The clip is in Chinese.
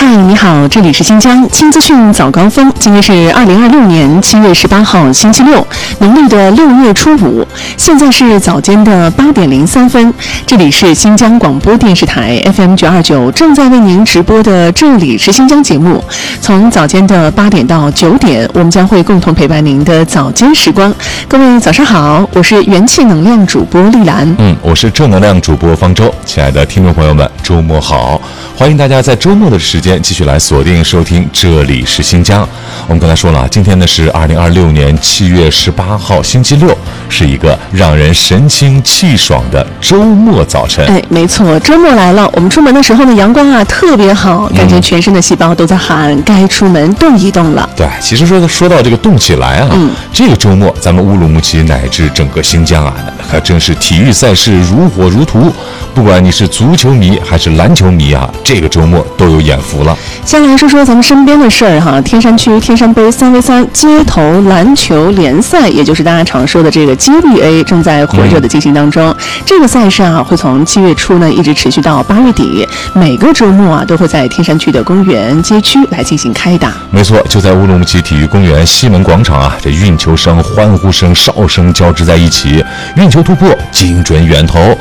你好，这里是新疆新资讯早高峰。今天是2026年7月18号，星期六，农历的6月初5。现在是早间的8点03分。这里是新疆广播电视台 FM 929正在为您直播的这里是新疆节目。从早间的8点到9点，我们将会共同陪伴您的早间时光。各位早上好，我是元气能量主播丽兰。 我是正能量主播方舟。亲爱的听众朋友们，周末好！欢迎大家在周末的时间继续来锁定收听，这里是新疆。我们刚才说了，今天呢是2026年7月18号，星期六，是一个让人神清气爽的周末早晨。 没错，周末来了。我们出门的时候呢，阳光特别好，感觉全身的细胞都在喊该出门动一动了。 对，其实说到这个动起来这个周末咱们乌鲁木齐乃至整个新疆还真是体育赛事如火如荼。不管你是足球迷还是篮球迷这个周末都有眼福了。 先来说说咱们身边的事儿天山区天山杯3v3街头篮球联赛，也就是大家常说的这个接力 A， 正在火热的进行当中。这个赛事会从7月初呢一直持续到8月底，每个周末都会在天山区的公园街区来进行开打。 没错，就在乌鲁木齐体育公园西门广场这运球声、欢呼声、哨声交织在一起，运球突破，精准远投。